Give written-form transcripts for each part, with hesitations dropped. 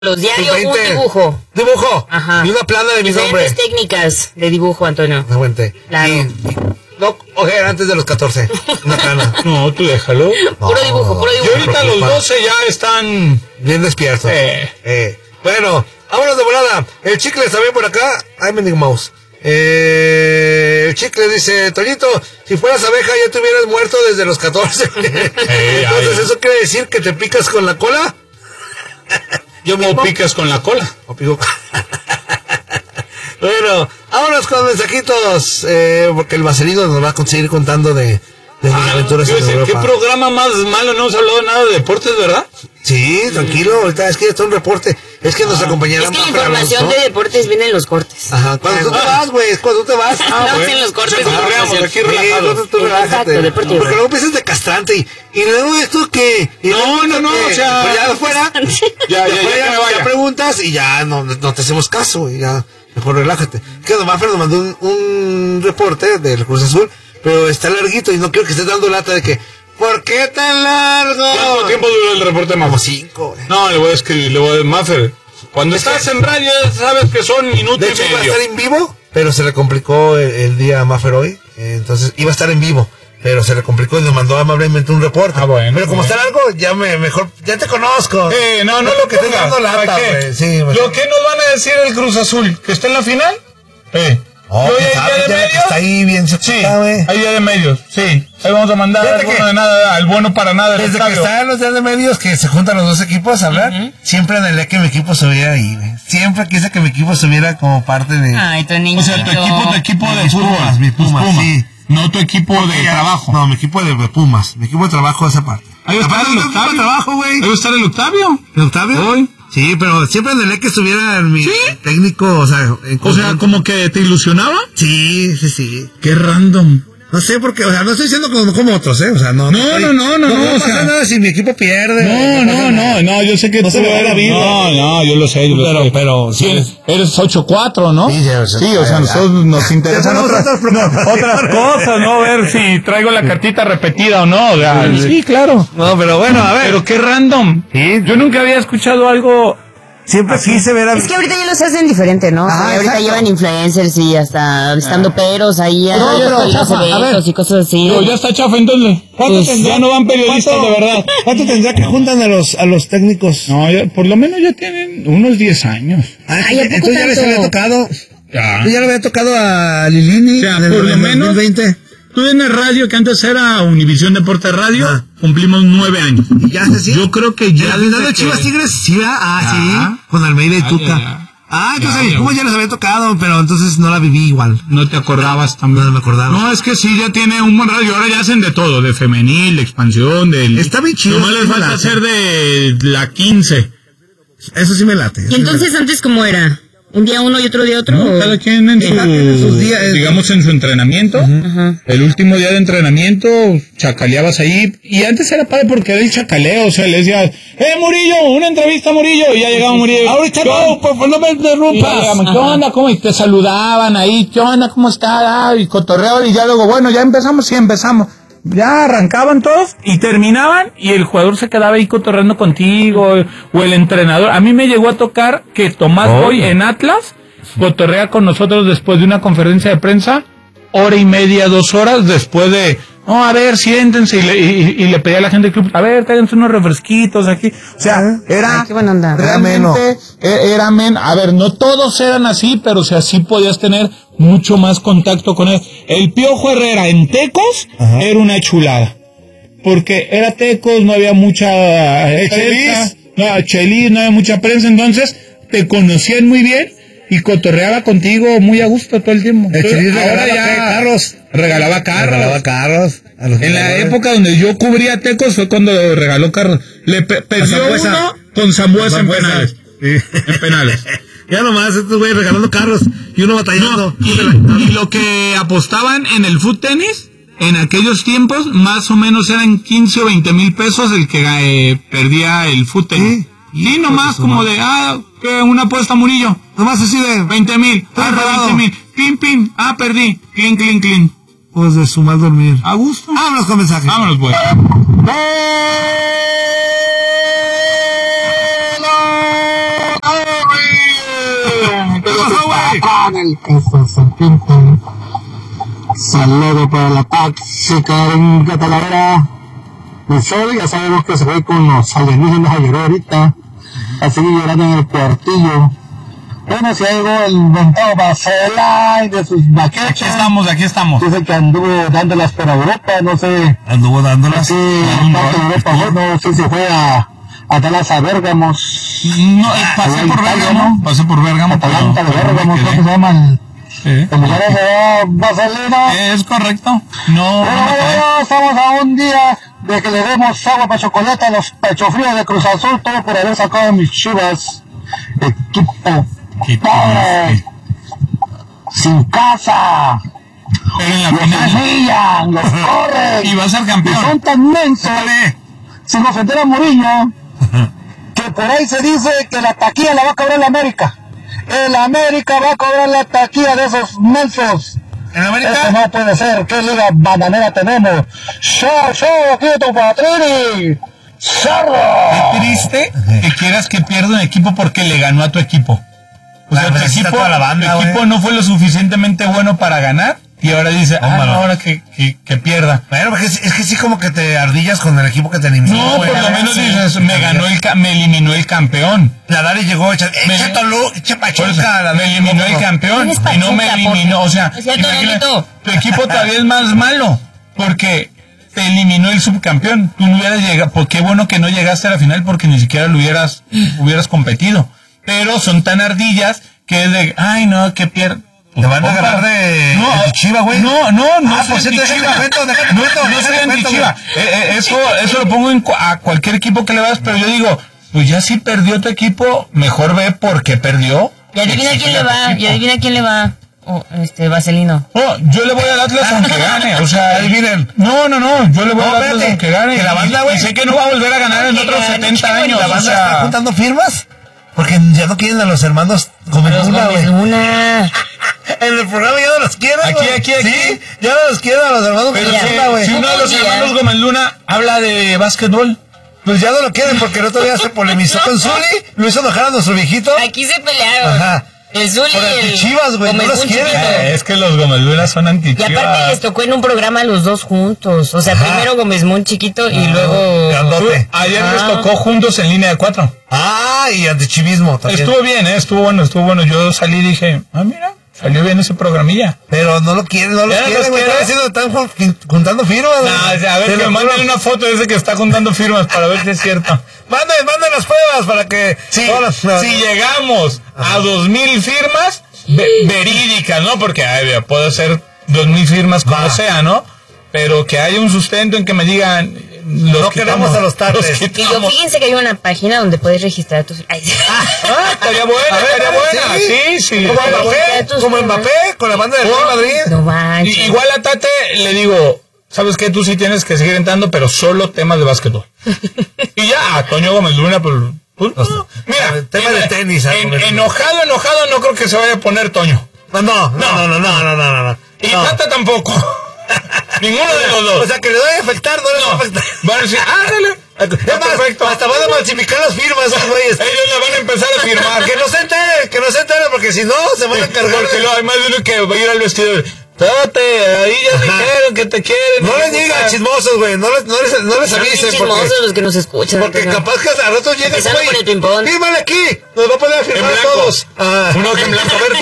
Los diarios, un Sub-20. dibujo. ¿Dibujo? Ajá. Y una plana de mi nombre. Diferentes técnicas de dibujo, Antonio. Aguante. Claro. No, oye, antes de los 14. Una plana. No, tú déjalo. Puro dibujo, puro Y dibujo. ahorita los 12 ya están... Bien despiertos. Bueno, vámonos de volada. El chicle también por acá. Ay, mendigo mouse. El chicle dice, Toñito, si fueras abeja ya te hubieras muerto desde los 14. Entonces, ¿eso quiere decir que te picas con la cola? Yo me picas con la cola. O pico. Bueno, vámonos con mensajitos, porque el Marcelino nos va a seguir contando de mis aventuras en Europa. ¿Qué programa más malo? No hemos hablado nada de deportes, ¿verdad? Sí, tranquilo, ahorita es que está un reporte. Es que nos acompañará Es que la Mafer información Alonso. de deportes viene en los cortes. Ajá, cuando tú te vas, güey, es cuando tú te vas. Estamos en los cortes de información. Aquí relajados. Tú relájate. Exacto, deportivo. Porque luego empiezas de castrante y luego esto que... No, o sea... Pues ya afuera, Ya que me vaya. vaya. Preguntas y ya no te hacemos caso y ya mejor relájate. Que don Mafer nos mandó un reporte del Cruz Azul, pero está larguito y no quiero que estés dando lata de que ¿por qué tan largo? ¿Cuánto tiempo duró el reporte, Como Maffer? 5. No, le voy a escribir, Maffer. Cuando estás en radio sabes que son minutos De hecho y iba a medio. estar en vivo, pero se le complicó el día a Mafer hoy, entonces iba a estar en vivo. Pero se le complicó y nos mandó amablemente un reporte. Ah, bueno. Pero como está largo, mejor, ya te conozco. No lo que estoy dando lata, ¿Para qué? güey. Sí, mejor. ¿Lo que nos van a decir el Cruz Azul? ¿Que está en la final? Oh, ¿Y hoy ¿quién hay sabe? día de Ya medios? está ahí bien Sí, cerquita, güey. hay día de medios, sí. Ahí vamos a mandar Fíjate al bueno que- de nada, al bueno para nada del Desde que estadio. están los días de medios que se juntan los dos equipos a hablar, siempre anhelé que mi equipo estuviera ahí, güey. Siempre quise que mi equipo estuviera como parte de... Ay, tu niñito. O sea, tu equipo de Mis fútbol. Pumas, mis Pumas, sí. No tu equipo de trabajo. No, mi equipo de Pumas. Mi equipo de trabajo esa parte. Ahí va a estar Aparte, el no es equipo de Octavio. trabajo, güey. Ahí va a estar el Octavio. ¿El Octavio? Hoy. Sí, pero siempre anhelé que estuviera mi técnico, o sea... ¿como que te ilusionaba? Sí. Qué random. No sé por qué, o sea, no estoy diciendo como otros, o sea, no. No, No o pasa sea, nada si mi equipo pierde. No, yo sé que No tú se me va eres... la vida. No, yo lo sé, Pero, Sí, sí. eres 8-4, ¿no? Sí, ya, Sí, o sea, nosotros nos interesan Ya tenemos otras cosas, ¿no? Ver si traigo la cartita repetida o no. O sea, sí, claro. No, pero bueno, a ver. Pero qué random. Sí. Yo nunca había escuchado algo... Siempre quise ver a... Es que ahorita ya los hacen diferente, ¿no? Ah, Ahorita exacto. llevan influencers y hasta estando peros ahí a No, pero, los chafa, a eventos ver. y cosas así. No, ya está chafa entonces. Pues, ya no van periodistas de verdad. ¿Cuánto tendrá que juntan a los técnicos? No, por lo menos ya tienen unos 10 años. Ay, ¿a poco entonces ya les tanto? había tocado... Ya. Ya le había tocado a Lilini O sea, en el por lo en el menos- 2020. Tú en el radio, que antes era Univisión Deportes Radio, Ah. cumplimos 9 años. ¿Y ya sí? Yo creo que ¿Y ya... al final de desde Chivas que- Tigres? Sí, ¿verdad? Ya. Sí, con Almeida y Ya, Tuca. ya. Entonces Ya, a mis ya. Pumas ya les había tocado, pero entonces no la viví igual. No te acordabas también. No me acordaba. No, es que sí, ya tiene un buen radio. Ahora ya hacen de todo, de femenil, de expansión, del... Está bien chido. Nomás les falta Late. hacer de la 15. Eso sí me late. ¿Y entonces antes cómo era? ¿Un día uno y otro día otro? No, cada quien en sus días, digamos en su entrenamiento. El último día de entrenamiento chacaleabas ahí. Y antes era padre porque era el chacaleo. O sea, le decías, Murillo, una entrevista, Murillo. Y ya llegaba Murillo. Ahorita no, pues no me Y interrumpas. ya llegaban, ¿qué onda? ¿Cómo? Y te saludaban ahí. ¿Qué onda? ¿Cómo está? Y cotorreaban. Y ya luego, bueno, ya empezamos. Sí, empezamos. Ya arrancaban todos y terminaban y el jugador se quedaba ahí cotorreando contigo o el entrenador. A mí me llegó a tocar que Tomás Boy en Atlas cotorrea con nosotros después de una conferencia de prensa, 1:30, 2 horas después de... No, a ver, siéntense y le pedía a la gente del club, a ver, tráiganse unos refresquitos aquí. O sea, era... Ay, qué buena onda. Realmente era ameno. A ver, no todos eran así, pero o sea, sí podías tener mucho más contacto con él. El Piojo Herrera en Tecos era una chulada. Porque era Tecos, no había mucha Chelis. Chelis, no había mucha prensa, entonces te conocían muy bien y cotorreaba contigo muy a gusto todo el tiempo. Chelis Ahora regalaba ya carros. regalaba carros. carros. En la época donde yo cubría Tecos fue cuando regaló carros. Le perdió Zambuesa. uno con Zambuesa en penales. En penales. Ya nomás, estos güeyes regalando carros y uno batallando. Y lo que apostaban en el foot tenis, en aquellos tiempos, más o menos eran 15 o 20 mil pesos el que perdía el foot tenis. Y nomás como de, que una apuesta Murillo. Nomás así de... 20,000. regalado. 20,000. Pin, pin. Perdí. Clean, clean, clean. Pues de su mal dormir. A gusto. Vámonos con mensajes. Vámonos, pues. en el queso se pinta. Saludo para la tóxica en la talavera. El sol ya sabemos que se fue con los alienígenas a llorar ahorita. A seguir llorando en el cuartillo. Bueno, si llegó el montado Barcelona de sus baquetas. Aquí estamos. Dice que anduvo dándolas por Europa, no sé. Anduvo dándolas. Sí, parte de Europa, no sé si fue a Dallas a Bérgamos. No, pasé por Bérgamo. Pasé por Bérgamo. Atalanta de Bérgamo, creo que se llama el lugar de Barcelona. Es correcto. No. Estamos a un día de que le demos agua para chocolate a los pechofríos de Cruz Azul, todo por haber sacado a mis Chivas. Equipo pobre, sin casa. Pero en la Los final. humillan, los corren. Y va a ser Y campeón. son tan mensos, sin ofender a Mourinho, que por ahí se dice que la taquilla la va a cobrar el América. El América va a cobrar la taquilla de esos mensos. ¿En América? Eso no puede ser. ¿Qué liga bananera tenemos? ¡Quieto, Patrini! ¡Cerro! Qué triste que quieras que pierda un equipo porque le ganó a tu equipo. O sea, Claro, tu necesita equipo, toda la banda, tu equipo no fue lo suficientemente bueno para ganar y ahora dice, ahora que pierda. Bueno, porque es que sí como que te ardillas con el equipo que te eliminó. No, güey. por lo menos Sí. dices, me eliminó el campeón. La Dari llegó, echa Toluca, echa Pachuca. Me eliminó el campeón ¿Quién es y no me Pachuca, eliminó, o sea, Es cierto, imagínate, Lolito. tu equipo todavía es más malo porque te eliminó el subcampeón. Tú no hubieras llegado, pues qué bueno que no llegaste a la final porque ni siquiera lo hubieras competido. Pero son tan ardillas que es de, ay no, que pierde. Te van a agarrar de Chiva, güey. No, Ah, soy por cierto, déjame anti-Chiva. cuento, déjame No cuento, soy déjame anti-Chiva. cuento, Eso lo pongo a cualquier equipo que le vas, pero yo digo, pues ya si perdió tu equipo, mejor ve por qué perdió. Y adivina quién le va. Equipo. Y adivina quién le va. Oh, Vaselino. No, yo le voy al Atlas aunque gane, o sea, adivinen. No, yo le voy al Atlas espérate, aunque gane. que la banda, güey, y sé que no va a volver a ganar en otros 70 años, ¿La o banda está sea, juntando firmas? Porque ya no quieren a los hermanos Gómez Los Luna, Gómez güey. Luna. En el programa ya no los quieren, Aquí. Sí, ya no los quieren a los hermanos pero Gómez Luna, güey. si uno de los Mira. hermanos Gómez Luna habla de básquetbol, Pues ya no lo quieren porque el otro día se polemizó con Zuli, lo hizo enojar a nuestro viejito. Aquí se pelearon. Ajá. El Zuli Por y el antichivas, güey, no Gómez los Luna quieren. chiquito. es que los Gómez Luna son Y antichivas. aparte les tocó en un programa los dos juntos. O sea, Ajá. primero Gómez Mon chiquito y luego... Grandote. Ayer Ah. les tocó juntos en línea de 4. Ah, y antichivismo también. Estuvo bien, estuvo bueno. Yo salí y dije, mira, salió bien ese programilla. Pero no lo quieren, no los Ya no quieren, los güey. quieren. Están juntando firmas, güey. A ver, Te que lo me manden juro. una foto de ese que está juntando firmas para ver si es cierto. Manden las pruebas para que... Si No. llegamos a 2,000 firmas, verídicas, ¿no? Porque puede ser 2,000 firmas como sea, ¿no? Pero que haya un sustento en que me digan... No queremos a los tardes. Y yo, fíjense que hay una página donde puedes registrar tus... Ay, Estaría buena, estaría buena. Sí. Como Mbappé, con la banda de Real Madrid. no manches. Igual a Tate le digo, ¿sabes qué? Tú sí tienes que seguir entrando, pero solo temas de básquetbol. Y ya, a Toño Gómez Luna, pues no. Mira, tema de tenis. enojado, no creo que se vaya a poner Toño. No. Y Tata tampoco. Ninguno de los dos. O sea, que le va a afectar, no les va a afectar. Van a decir, ándale. Es más, Perfecto. hasta van a falsificar las firmas, esos güeyes. Ellos le van a empezar a firmar. Que no se entere, porque si no, se van a cargar. Porque luego hay más de uno que va a ir al vestidor. Tate, ahí ya dijeron que te quieren. No les digan chismosos, güey, no les Son bien avisen, chismosos los que nos escuchan. porque ¿no? capaz que al rato llega ese Empezando güey. por el ping-pong. Fírmale aquí, nos va a poner a En firmar blanco. todos. Uno que en blanco, a ver,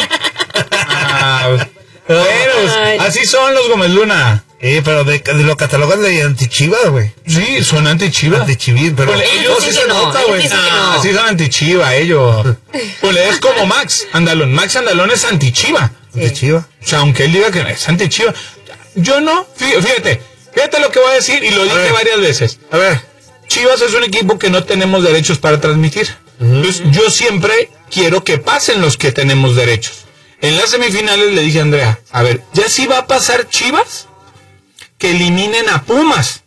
fírmale. Bueno, Ay. así son los Gómez Luna. Pero de lo catalogan de antichivas, güey. Sí, son antichivas. Antichivis, pero Pues ellos sí dicen se que no, nota, ellos güey. dicen que no. Sí son antichiva ellos. Pues es como Max Andalón. Max Andalón es antichiva. antichiva. O sea, aunque él diga que es antichiva. Yo no. Fíjate lo que voy a decir y lo dije varias veces. A ver. Chivas es un equipo que no tenemos derechos para transmitir. Entonces, yo siempre quiero que pasen los que tenemos derechos. En las semifinales le dije a Andrea, a ver, ¿ya sí va a pasar Chivas? Que eliminen a Pumas.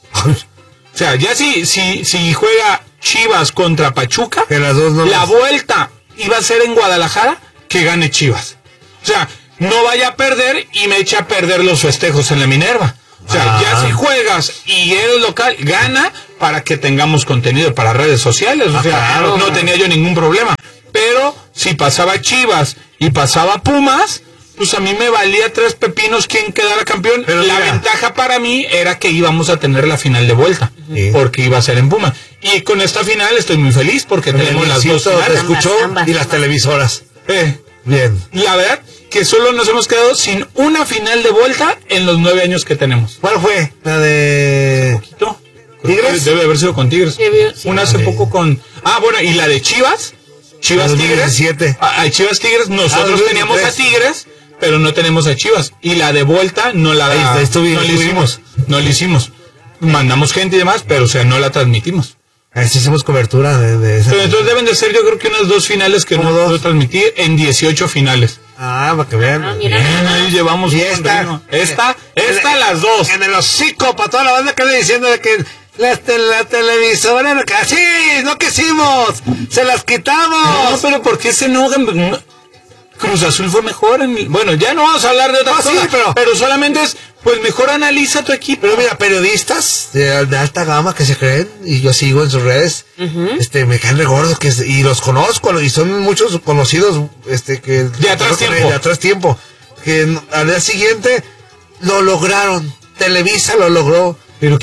O sea, ya si juega Chivas contra Pachuca, Que las dos no la las- vuelta iba a ser en Guadalajara, que gane Chivas. O sea, no vaya a perder y me echa a perder los festejos en la Minerva. O sea, ya si juegas y eres local, gana para que tengamos contenido para redes sociales. O sea, claro. no tenía yo ningún problema. Pero si pasaba Chivas y pasaba Pumas, pues a mí me valía 3 pepinos quién quedara campeón. Pero la mira, ventaja para mí era que íbamos a tener la final de vuelta, sí, porque iba a ser en Pumas. Y con esta final estoy muy feliz porque tenemos las dos te finales. escuchó ambas. y las televisoras. Bien. La verdad que solo nos hemos quedado sin una final de vuelta en los 9 años que tenemos. ¿Cuál fue? La de... ¿No? ¿Tigres? Debe haber sido con Tigres. Sí. Una hace poco con... bueno, y la de Chivas. Chivas Tigres. 2017. Chivas Tigres. Nosotros 2023. teníamos a Tigres, pero no tenemos a Chivas. Y la de vuelta no la Ahí hicimos. No la hicimos. Mandamos gente y demás, pero o sea, no la transmitimos. Sí hicimos cobertura de esa. Pero entonces deben de ser yo creo que unas 2 finales que no puedo transmitir en 18 finales. Para que vean. Mira. Bien, ahí llevamos Y un esta, ritmo. Esta las dos. En el hocico para toda la banda que anda diciendo de que la televisora no quisimos, se las quitamos. No, pero ¿por qué se enojan? Cruz Azul fue mejor bueno, ya no vamos a hablar de otra cosa, sí, pero solamente es, pues mejor analiza tu equipo. Pero mira, periodistas de alta gama que se creen, y yo sigo en sus redes, me caen de gordos, y los conozco, y son muchos conocidos, que... De atrás tiempo. Que al día siguiente lo lograron, Televisa lo logró, pero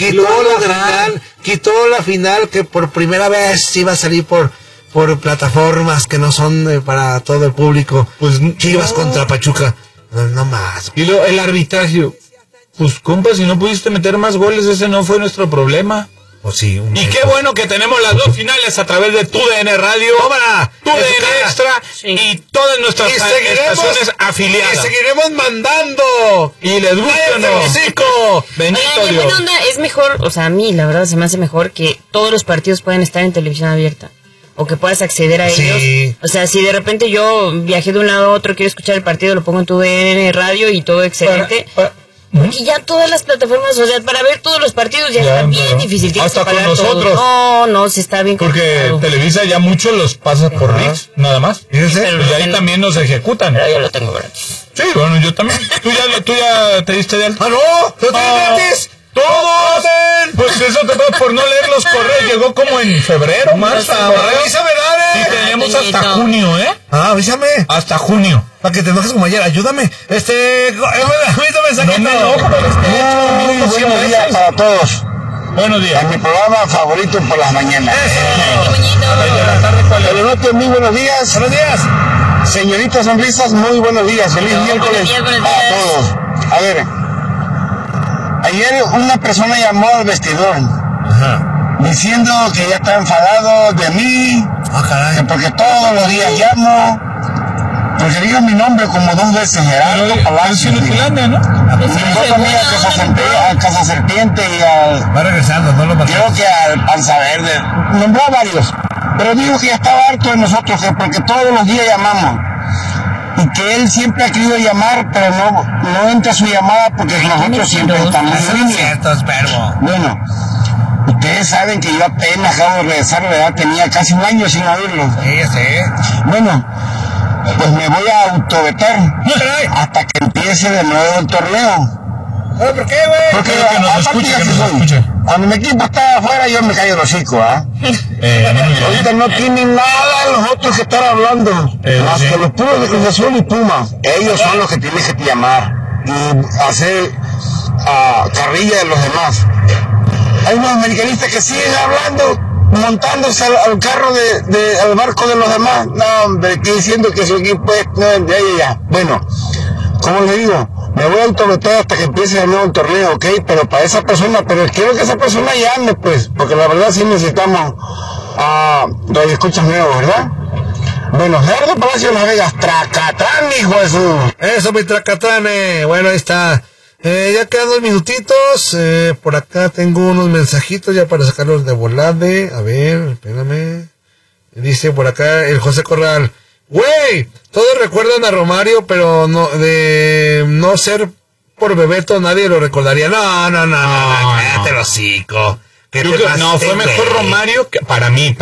quitó la final que por primera vez iba a salir por plataformas que no son para todo el público. Pues Chivas contra Pachuca. No más. Y el arbitraje, pues compa, si no pudiste meter más goles, ese no fue nuestro problema. Pues sí. Y qué bueno que tenemos las 2 finales a través de TUDN Radio, TUDN Extra y todas nuestras estaciones afiliadas. Y seguiremos mandando. Y les gusta o no. Bendito Dios. Buena onda, es mejor, o sea, a mí la verdad se me hace mejor que todos los partidos puedan estar en televisión abierta. O que puedas acceder a ellos. O sea, si de repente yo viajé de un lado a otro, quiero escuchar el partido, lo pongo en TUDN Radio y todo excelente. Porque ya todas las plataformas, o sea, para ver todos los partidos ya está bien difícil. Hasta con nosotros. No, se está bien porque complicado. Televisa ya muchos los pasa por ViX, nada más. Pero y ahí también nos ejecutan. Pero yo lo tengo gratis. Sí, bueno, yo también. ¿Tú ya te diste de alta? ¡Ah, no! ¡Lo tienes gratis! ¡Todos! Pues eso te pasa por no leer los correos. Llegó como en febrero, marzo. ¡Avísame, dale! Y tenemos hasta junio, ¿eh? Avísame. Hasta junio. Para que te enojes como ayer. Ayúdame. No, Muy buenos días para todos. Buenos días. En mi programa favorito por las mañanas. ¿Cuál es? El norte, muy buenos días. Buenos días. Señoritas sonrisas, muy buenos días. Feliz miércoles a todos. A ver, ayer una persona llamó al vestidor diciendo que ya está enfadado de mí, que porque todos los días llamo, porque digo mi nombre como 2 veces, Gerardo Palacio. ¿no? Yo también a Casa Serpiente y al... Va regresando, no lo matamos. Creo que al Panza Verde. Nombró a varios. Pero dijo que ya estaba harto de nosotros, que porque todos los días llamamos. Y que él siempre ha querido llamar, pero no entra su llamada porque nosotros siempre estamos en línea. Bueno, ustedes saben que yo apenas acabo de regresar, ¿verdad? Tenía casi 1 año sin oírlo. Sí, ya sé. Bueno, pues me voy a autovetar hasta que empiece de nuevo el torneo. ¿Por qué, güey? Porque que nos escuche, aparte que ya nos soy. escuche. Cuando mi equipo está afuera, yo me callo el hocico, ¿ah? Ahorita no tienen nada los otros que están hablando, más que los puros de Cruz Azul y Pumas. Ellos son los que tienen que llamar y hacer carrilla de los demás. Hay unos americanistas que siguen hablando, montándose al carro al barco de los demás. No, hombre, estoy diciendo que su equipo es... No, ya. Bueno, como les digo, me voy a autovetar hasta que empiece de nuevo el torneo, ¿ok? Pero para esa persona, pero quiero que esa persona llame, pues, porque la verdad sí necesitamos radioescuchas nuevos, ¿verdad? Bueno, Gerardo Palacio de Las Vegas, Tracatrán, hijo de su... Eso, mi Tracatrán, bueno, ahí está. Ya quedan 2 minutitos, por acá tengo unos mensajitos ya para sacarlos de volade. A ver, espérame. Dice por acá el José Corral: güey, todos recuerdan a Romario, pero no, de no ser por Bebeto nadie lo recordaría. No, cállate el hocico. No, fue mejor Romario que, para mí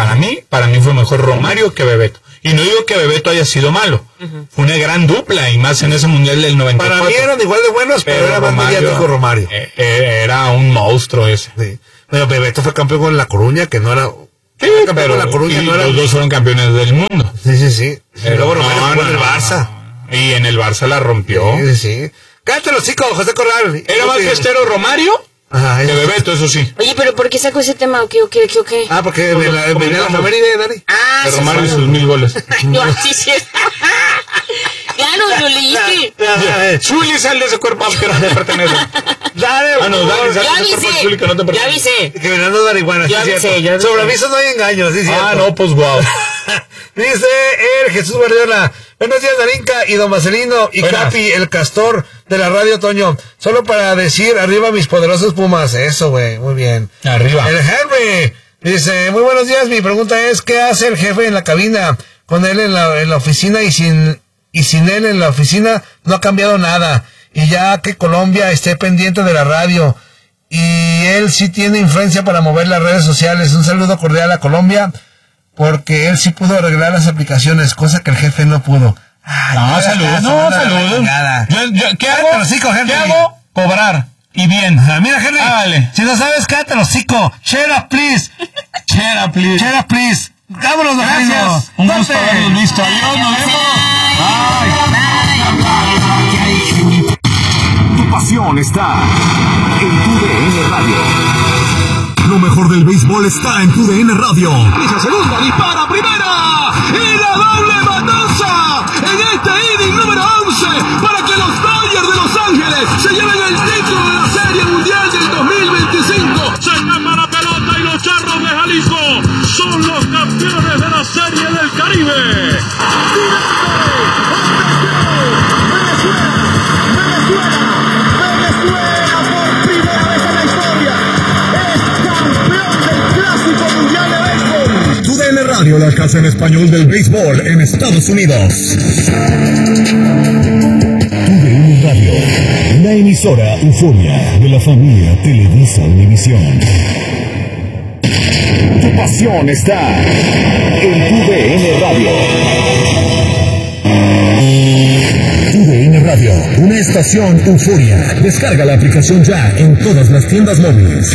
fue mejor Romario que Bebeto. Y no digo que Bebeto haya sido malo. Fue una gran dupla, y más en ese Mundial del 94. Para mí eran igual de buenos, pero era más mediático Romario. Era un monstruo ese. Sí. Bueno, Bebeto fue campeón con La Coruña, que no era Sí, pero La Coruña, no los dos fueron campeones del mundo. Sí. Pero luego Romero jugó en el Barça. Y en el Barça la rompió. Sí. Cállate los chicos, José Corral. Era más gestero Romario que Bebeto, eso sí. Oye, pero ¿por qué sacó ese tema? ¿O qué? Ah, porque venía la efeméride, Dani. De Romario y sus 1000 goles. No, así sí es. Claro, lo leíste. Zuli, sal de ese cuerpo que no te pertenece. Dale, Dani, sal de ese cuerpo Zuli que no te pertenece. Ya avisé. Que Fernando Darihuana, sí, cierto. Sobre aviso no hay engaños, sí, cierto. No, pues guau. Dice Jesús Guardiola. Buenos días, Darinka y don Marcelino y Capi, el castor de la radio, Toño. Solo para decir, arriba mis poderosos Pumas. Eso, güey, muy bien. Arriba. El Henry dice, muy buenos días, mi pregunta es, ¿qué hace el jefe en la cabina? Con él en la oficina y sin él en la oficina no ha cambiado nada. Y ya que Colombia esté pendiente de la radio y él sí tiene influencia para mover las redes sociales. Un saludo cordial a Colombia, porque él sí pudo arreglar las aplicaciones, cosa que el jefe no pudo. Saludos. ¿Qué hago? ¿Qué hago? Cobrar. Y bien. Mira, Henry. Vale. Si no sabes, cállate los hocico. Shut up, please. Vámonos, gracias. Un gusto haberlos visto. Adiós, nos vemos. Tu pasión está en tu DN Radio. Lo mejor del béisbol está en tu DN Radio. Esa segunda dispara primera y la doble matanza en este inning número 11 para que los Dodgers de Los Ángeles se lleven el título de la Serie Mundial del 2025. Se escapa la pelota y los Charros de Jalisco son los campeones de la Serie del Caribe. Venezuela por primera vez en la historia es campeón del Clásico Mundial de Béisbol. Tu DN Radio, la casa en español del béisbol en Estados Unidos. Tu DN Radio, una emisora Euforia de la familia Televisa Univisión. Tu pasión está en tu DN Radio. Tu DN Radio, una estación Euforia. Descarga la aplicación ya en todas las tiendas móviles.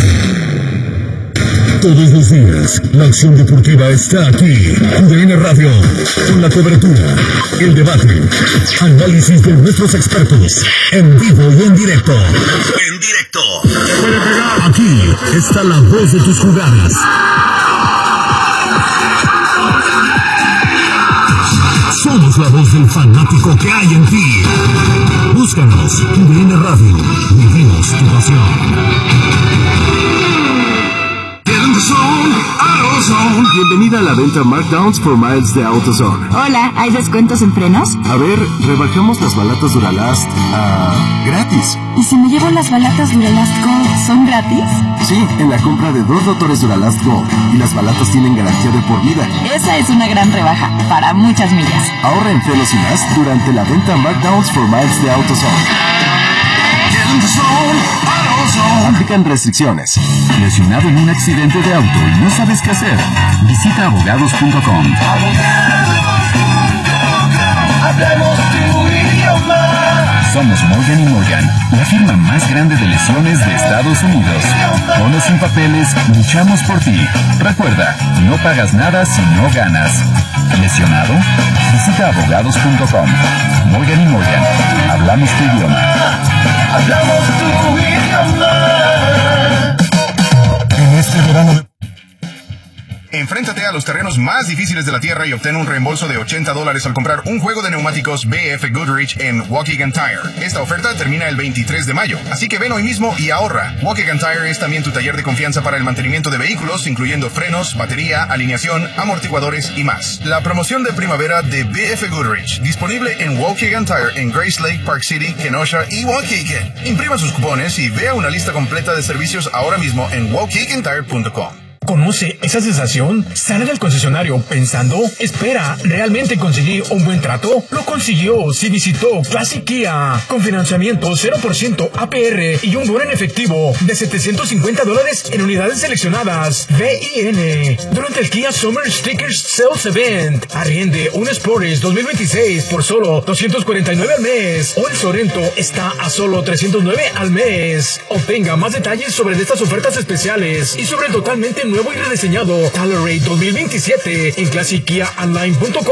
Todos los días, la acción deportiva está aquí. Tu DN Radio, con la cobertura, el debate, análisis de nuestros expertos, en vivo y en directo. Aquí está la voz de tus jugadas. Somos la voz del fanático que hay en ti. Búscanos, TUDN Radio. Vivimos tu pasión. Bienvenida a la venta Markdowns for Miles de AutoZone. Hola, ¿hay descuentos en frenos? A ver, rebajamos las balatas Duralast gratis. ¿Y si me llevo las balatas Duralast Gold, son gratis? Sí, en la compra de 2 rotores Duralast Gold. Y las balatas tienen garantía de por vida. Esa es una gran rebaja, para muchas millas. Ahorra en frenos y más durante la venta Markdowns for Miles de AutoZone. Aplican restricciones. ¿Lesionado en un accidente de auto y no sabes qué hacer? Visita abogados.com. Somos Morgan & Morgan, la firma más grande de lesiones de Estados Unidos. Con o sin papeles, luchamos por ti. Recuerda, no pagas nada si no ganas. ¿Lesionado? Visita abogados.com. Morgan & Morgan, hablamos tu idioma. Hablamos tu idioma. En este verano Enfréntate a los terrenos más difíciles de la Tierra y obtén un reembolso de $80 al comprar un juego de neumáticos BF Goodrich en Waukegan Tire. Esta oferta termina el 23 de mayo, así que ven hoy mismo y ahorra. Waukegan Tire es también tu taller de confianza para el mantenimiento de vehículos, incluyendo frenos, batería, alineación, amortiguadores y más. La promoción de primavera de BF Goodrich, disponible en Waukegan Tire en Grace Lake, Park City, Kenosha y Waukegan. Imprima sus cupones y vea una lista completa de servicios ahora mismo en waukegantire.com. ¿Conoce esa sensación? Sale del concesionario pensando, espera, ¿realmente conseguí un buen trato? Lo consiguió si visitó Classic Kia, con financiamiento 0% APR y un bono en efectivo de $750 en unidades seleccionadas. VIN. Durante el Kia Summer Stickers Sales Event, arriende un Explorer 2026 por solo $249 al mes, o el Sorento está a solo $309 al mes. Obtenga más detalles sobre estas ofertas especiales y sobre el totalmente nuevo y rediseñado Telluride 2027 en classickiaonline.com.